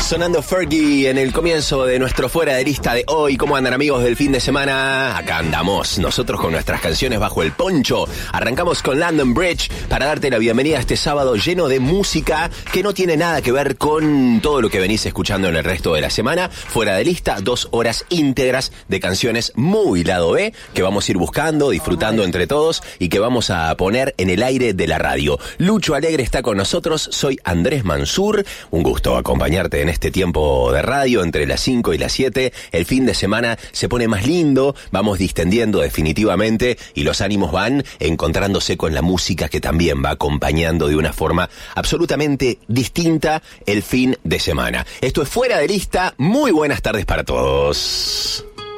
Sonando Fergie en el comienzo de nuestro Fuera de Lista de hoy. ¿Cómo andan, amigos del fin de semana? Acá andamos, nosotros con nuestras canciones bajo el poncho. Arrancamos con London Bridge para darte la bienvenida a este sábado lleno de música que no tiene nada que ver con todo lo que venís escuchando en el resto de la semana. Fuera de Lista, 2 horas íntegras de canciones muy lado B que vamos a ir buscando, disfrutando entre todos y que vamos a poner en el aire de la radio. Lucho Alegre está con nosotros, soy Andrés Mansur. Un gusto acompañarte en este tiempo de radio entre las 5 y las 7. El fin de semana se pone más lindo, vamos distendiendo definitivamente y los ánimos van encontrándose con la música que también va acompañando de una forma absolutamente distinta el fin de semana. Esto es Fuera de Lista, muy buenas tardes para todos.